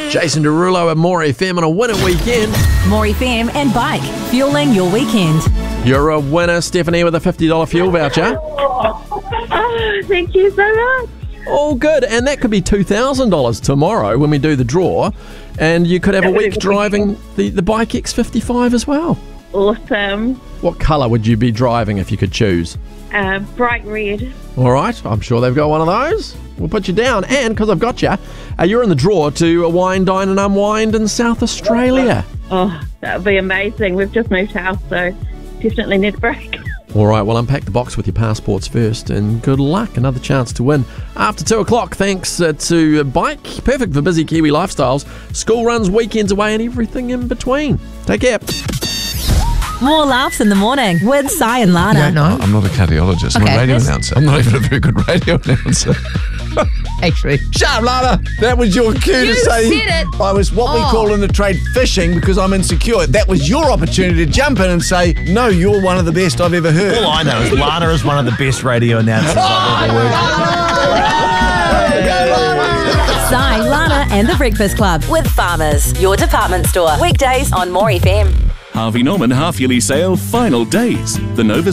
Jason Derulo at More FM on a winner weekend. More FM and Bike, fueling your weekend. You're a winner, Stephanie, with a $50 fuel voucher. Oh, thank you so much. All good. And that could be $2,000 tomorrow when we do the draw. And you could have a week driving the Bike X55 as well. Awesome. What colour would you be driving if you could choose? Bright red. All right, I'm sure they've got one of those. We'll put you down. And because I've got you, you're in the draw to wine, dine and unwind in South Australia. Oh, that would be amazing. We've just moved house, so definitely need a break. All right, well, unpack the box with your passports first, and good luck. Another chance to win after 2 o'clock, thanks to Bike. Perfect for busy Kiwi lifestyles. School runs, weekends away, and everything in between. Take care. More laughs in the morning with Si and Lana. You don't know? I'm not a cardiologist. I'm a radio announcer. I'm not even a very good radio announcer. Actually. Shut up, Lana. That was your cue to say said it. I was what we call in the trade fishing because I'm insecure. That was your opportunity to jump in and say, no, you're one of the best I've ever heard. All I know is Lana is one of the best radio announcers I've ever worked with. Si, Lana and the Breakfast Club with Farmers, your department store. Weekdays on More FM. Harvey Norman half-yearly sale final days. The Nova